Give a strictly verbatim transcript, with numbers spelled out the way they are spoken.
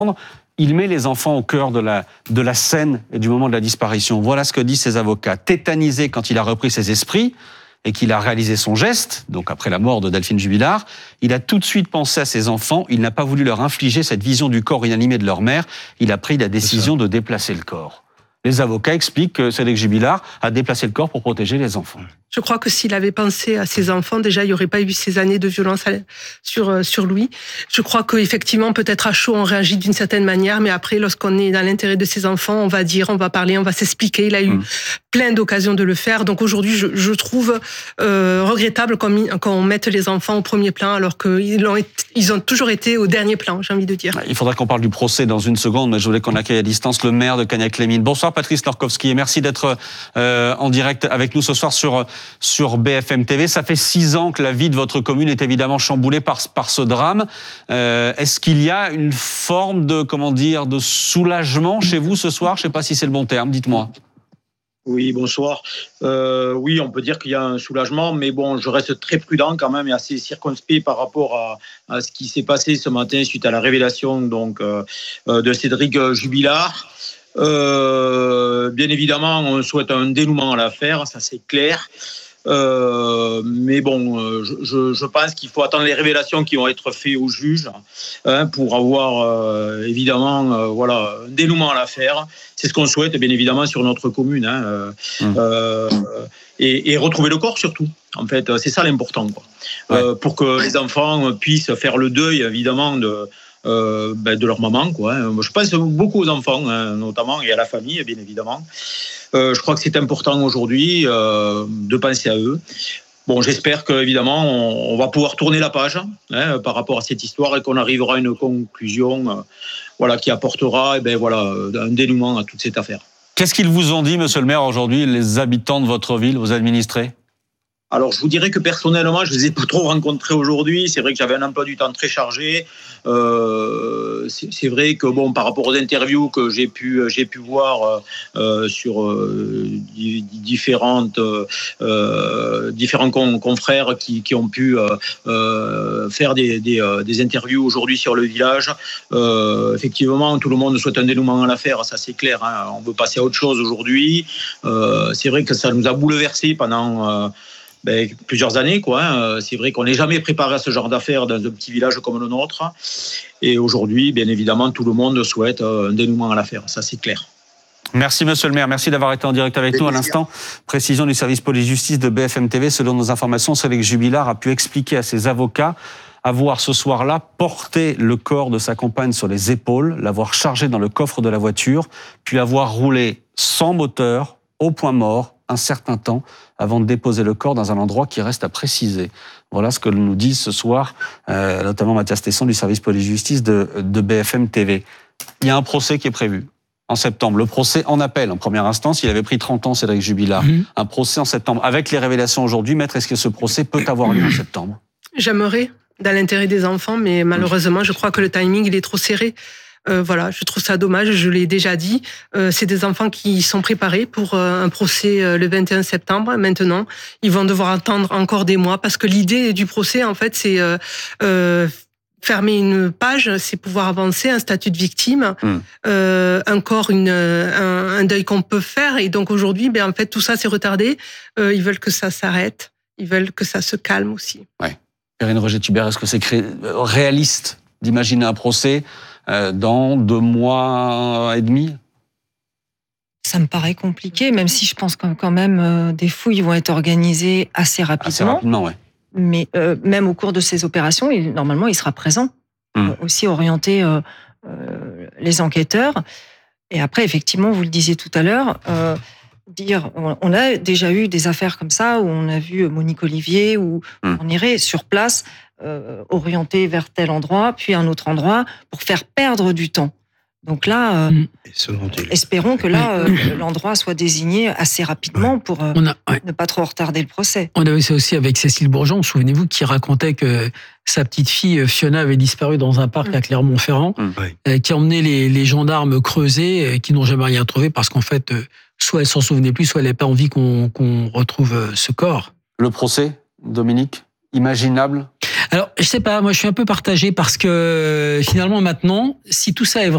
Il met les enfants au cœur de la, de la scène et du moment de la disparition. Voilà ce que disent ses avocats. Tétanisé quand il a repris ses esprits et qu'il a réalisé son geste, donc après la mort de Delphine Jubilard, il a tout de suite pensé à ses enfants. Il n'a pas voulu leur infliger cette vision du corps inanimé de leur mère. Il a pris la décision de déplacer le corps. Les avocats expliquent que Cédric Jubilard a déplacé le corps pour protéger les enfants. Je crois que s'il avait pensé à ses enfants, déjà, il n'y aurait pas eu ces années de violence sur, sur Louis. Je crois qu'effectivement, peut-être à chaud, on réagit d'une certaine manière, mais après, lorsqu'on est dans l'intérêt de ses enfants, on va dire, on va parler, on va s'expliquer. Il a eu mmh. plein d'occasions de le faire. Donc aujourd'hui, je, je trouve euh, regrettable qu'on mette les enfants au premier plan, alors qu'ils ont, ils ont toujours été au dernier plan, j'ai envie de dire. Il faudra qu'on parle du procès dans une seconde, mais je voulais qu'on accueille à distance le maire de Cagnac-les-Mines. Bonsoir Patrice Norkowski, et merci d'être euh, en direct avec nous ce soir sur... sur B F M T V. Ça fait six ans que la vie de votre commune est évidemment chamboulée par, par ce drame. Euh, est-ce qu'il y a une forme de, comment dire, de soulagement chez vous ce soir? Je ne sais pas si c'est le bon terme, dites-moi. Oui, bonsoir. Euh, oui, on peut dire qu'il y a un soulagement, mais bon, je reste très prudent quand même et assez circonspect par rapport à, à ce qui s'est passé ce matin suite à la révélation donc, euh, de Cédric Jubilard. Euh, bien évidemment, on souhaite un dénouement à l'affaire, ça c'est clair. Euh, mais bon, je, je pense qu'il faut attendre les révélations qui vont être faites au juge hein, pour avoir euh, évidemment euh, voilà, un dénouement à l'affaire. C'est ce qu'on souhaite bien évidemment sur notre commune hein, euh, mmh. euh, et, et retrouver le corps surtout. En fait, c'est ça l'important quoi. Ouais. Euh, pour que les enfants puissent faire le deuil évidemment de Euh, ben de leur maman quoi. Je pense beaucoup aux enfants hein, notamment et à la famille bien évidemment. Euh, je crois que c'est important aujourd'hui euh, de penser à eux. Bon, j'espère qu'évidemment on, on va pouvoir tourner la page hein, par rapport à cette histoire et qu'on arrivera à une conclusion euh, voilà, qui apportera eh ben, voilà, un dénouement à toute cette affaire. Qu'est-ce qu'ils vous ont dit, monsieur le maire, aujourd'hui, les habitants de votre ville, vos administrés ? Alors, je vous dirais que personnellement, je ne les ai pas trop rencontrés aujourd'hui. C'est vrai que j'avais un emploi du temps très chargé. Euh, c'est, c'est vrai que, bon, par rapport aux interviews que j'ai pu, j'ai pu voir euh, sur euh, différentes, euh, différents confrères qui, qui ont pu euh, faire des, des, des interviews aujourd'hui sur le village, euh, effectivement, tout le monde souhaite un dénouement à l'affaire, ça c'est clair. Hein. On veut passer à autre chose aujourd'hui. Euh, c'est vrai que ça nous a bouleversés pendant... Euh, Ben, plusieurs années, quoi. C'est vrai qu'on n'est jamais préparé à ce genre d'affaires dans un petit village comme le nôtre. Et aujourd'hui, bien évidemment, tout le monde souhaite un dénouement à l'affaire. Ça, c'est clair. Merci, monsieur le maire. Merci d'avoir été en direct avec nous à l'instant. Précision du service police-justice de B F M T V. Selon nos informations, Cédric Jubilard a pu expliquer à ses avocats avoir ce soir-là porté le corps de sa compagne sur les épaules, l'avoir chargé dans le coffre de la voiture, puis avoir roulé sans moteur, au point mort, un certain temps avant de déposer le corps dans un endroit qui reste à préciser. Voilà ce que nous disent ce soir, euh, notamment Mathias Tesson du service police-justice de, de B F M T V. Il y a un procès qui est prévu en septembre. Le procès en appel, en première instance, il avait pris trente ans, Cédric Jubilard. Mmh. Un procès en septembre. Avec les révélations aujourd'hui, maître, est-ce que ce procès peut avoir lieu en septembre ? J'aimerais, dans l'intérêt des enfants, mais malheureusement, je crois que le timing, il est trop serré. Euh, voilà, je trouve ça dommage, je l'ai déjà dit. Euh, c'est des enfants qui sont préparés pour euh, un procès euh, le vingt et un septembre. Maintenant, ils vont devoir attendre encore des mois parce que l'idée du procès, en fait, c'est euh, euh, fermer une page, c'est pouvoir avancer, un statut de victime, mmh. euh, encore une, un, un deuil qu'on peut faire. Et donc aujourd'hui, ben, en fait, tout ça, c'est retardé. Euh, ils veulent que ça s'arrête. Ils veulent que ça se calme aussi. Ouais. Perrine Roger-Thubert, est-ce que c'est cré... réaliste d'imaginer un procès dans deux mois et demi? Ça me paraît compliqué, même si je pense que quand même euh, des fouilles vont être organisées assez rapidement. Assez rapidement, ouais. Mais euh, même au cours de ces opérations, il, normalement, il sera présent, mmh. euh, aussi orienter euh, euh, les enquêteurs. Et après, effectivement, vous le disiez tout à l'heure, euh, dire, on a déjà eu des affaires comme ça où on a vu Monique Olivier où mmh. on irait sur place. Euh, orienté vers tel endroit, puis un autre endroit, pour faire perdre du temps. Donc là, euh, mmh. espérons que là, euh, l'endroit soit désigné assez rapidement ouais. pour euh, a, ouais. ne pas trop retarder le procès. On a vu ça aussi avec Cécile Bourgeon, souvenez-vous, qui racontait que sa petite fille Fiona avait disparu dans un parc mmh. à Clermont-Ferrand, mmh. euh, qui emmenait les, les gendarmes creuser, euh, qui n'ont jamais rien trouvé, parce qu'en fait, euh, soit elle s'en souvenait plus, soit elle n'avait pas envie qu'on, qu'on retrouve euh, ce corps. Le procès, Dominique, imaginable ? Alors, je sais pas, moi je suis un peu partagé parce que finalement maintenant, si tout ça est vrai,